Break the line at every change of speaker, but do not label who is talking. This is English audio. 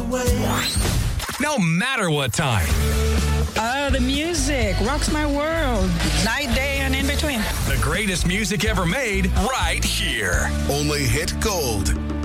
No matter what time.
The music rocks my world. Night, day, and in between.
The greatest music ever made right here.
Only Hit Gold.